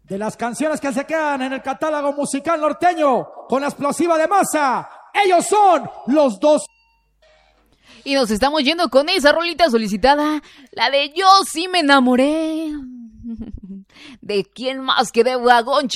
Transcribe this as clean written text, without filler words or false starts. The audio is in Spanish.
de las canciones que se quedan en el catálogo musical norteño con la explosiva de masa. Ellos son los Dos. Y nos estamos yendo con esa rolita solicitada, la de Yo sí me enamoré. ¿De quién más que de Gonchi?